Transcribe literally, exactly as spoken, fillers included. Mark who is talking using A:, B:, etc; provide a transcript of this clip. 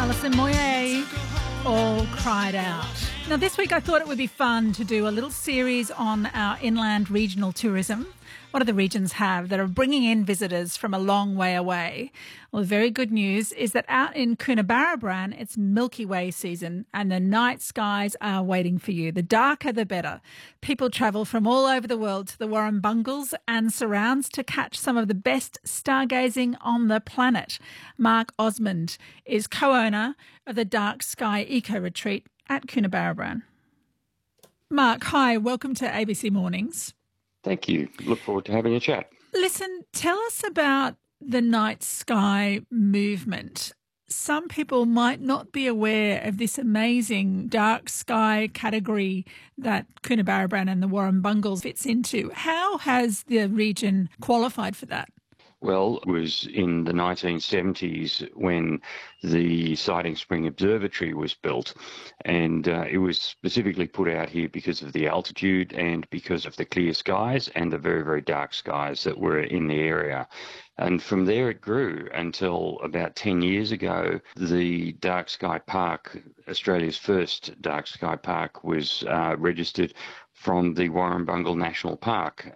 A: Alison Moyet, All Cried Out. Now, this week I thought it would be fun to do a little series on our inland regional tourism. What do the regions have that are bringing in visitors from a long way away? Well, the very good news is that out in Coonabarabran, it's Milky Way season and the night skies are waiting for you. The darker, the better. People travel from all over the world to the Warrumbungles and surrounds to catch some of the best stargazing on the planet. Mark Osmond is co-owner of the Dark Sky Eco Retreat at Coonabarabran. Mark, hi, welcome to A B C Mornings.
B: Thank you. Look forward to having a chat.
A: Listen, tell us about the night sky movement. Some people might not be aware of this amazing dark sky category that Coonabarabran and the Warrumbungles fits into. How has the region qualified for that?
B: Well, it was in the nineteen seventies when the Siding Spring Observatory was built, and uh, it was specifically put out here because of the altitude and because of the clear skies and the very, very dark skies that were in the area. And from there it grew until about ten years ago, the Dark Sky Park, Australia's first Dark Sky Park, was uh, registered from the Warrumbungle National Park.